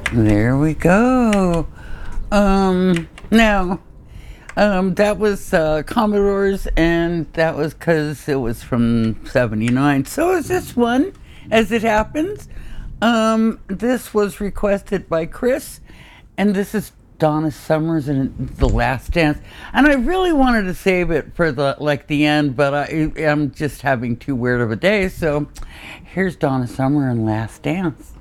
There we go. Now, that was Commodores, and that was because it was from '79. So is this one, as it happens. This was requested by Chris, and this is Donna Summers and The Last Dance. And I really wanted to save it for the end, but I'm just having too weird of a day. So here's Donna Summer and Last Dance.